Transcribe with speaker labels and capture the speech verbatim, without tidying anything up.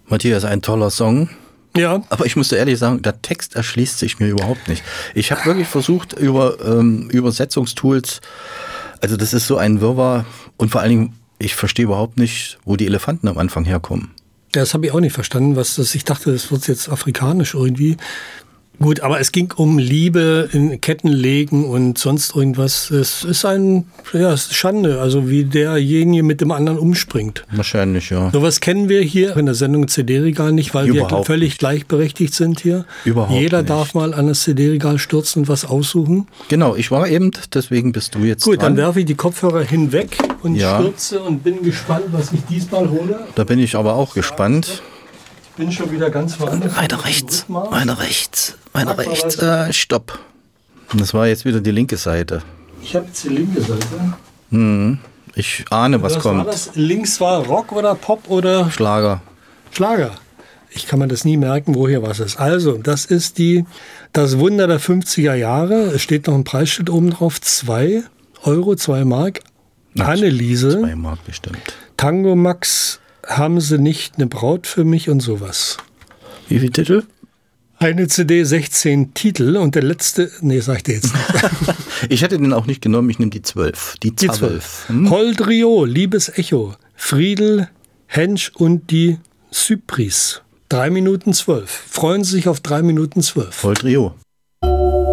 Speaker 1: Matthias, ein toller Song.
Speaker 2: Ja.
Speaker 1: Aber ich muss dir ehrlich sagen, der Text erschließt sich mir überhaupt nicht. Ich habe wirklich versucht, über ähm, Übersetzungstools, also das ist so ein Wirrwarr und vor allen Dingen, ich verstehe überhaupt nicht, wo die Elefanten am Anfang herkommen.
Speaker 2: Das habe ich auch nicht verstanden, was das. Ich dachte, das wird jetzt afrikanisch irgendwie. Gut, aber es ging um Liebe, in Ketten legen und sonst irgendwas. Es ist ein, ja, es ist Schande, also wie derjenige mit dem anderen umspringt.
Speaker 1: Wahrscheinlich, ja.
Speaker 2: Sowas kennen wir hier in der Sendung C D-Regal nicht, weil
Speaker 1: Überhaupt
Speaker 2: wir völlig
Speaker 1: nicht.
Speaker 2: gleichberechtigt sind hier.
Speaker 1: Überhaupt
Speaker 2: Jeder
Speaker 1: nicht.
Speaker 2: darf mal an das C D-Regal stürzen und was aussuchen.
Speaker 1: Genau, ich war eben, deswegen bist du jetzt
Speaker 2: Gut,
Speaker 1: dran.
Speaker 2: dann werfe ich die Kopfhörer hinweg und
Speaker 1: Ja.
Speaker 2: stürze und bin gespannt, was ich diesmal hole.
Speaker 1: Da bin ich aber auch gespannt.
Speaker 2: Ich bin schon wieder ganz woanders.
Speaker 1: Weiter rechts,
Speaker 2: Rückmaß.
Speaker 1: weiter rechts, weiter
Speaker 2: Sag mal
Speaker 1: rechts.
Speaker 2: was.
Speaker 1: Äh, stopp. Das war jetzt wieder die linke Seite.
Speaker 2: Ich habe jetzt die linke Seite.
Speaker 1: Hm. Ich ahne, was,
Speaker 2: Was
Speaker 1: kommt.
Speaker 2: war das? Links war Rock oder Pop oder
Speaker 1: Schlager.
Speaker 2: Schlager. Ich kann mir das nie merken, wo hier was ist. Also, das ist die, das Wunder der fünfziger Jahre. Es steht noch ein Preisschild oben drauf. zwei Euro, zwei Mark.
Speaker 1: Na,
Speaker 2: Anneliese.
Speaker 1: Zwei Mark bestimmt.
Speaker 2: Tango Max, haben Sie nicht eine Braut für mich und sowas.
Speaker 1: Wie viele Titel?
Speaker 2: Eine C D, sechzehn Titel und der letzte, nee, sag ich dir jetzt nicht.
Speaker 1: Ich hätte den auch nicht genommen, ich nehme die zwölf. Die
Speaker 2: Die
Speaker 1: zwölf.
Speaker 2: zwölf.
Speaker 1: Hm?
Speaker 2: Holdrio, Liebes Echo, Friedel, Hensch und die Zypris. Drei Minuten zwölf. Freuen Sie sich auf drei Minuten zwölf.
Speaker 1: Voll Trio.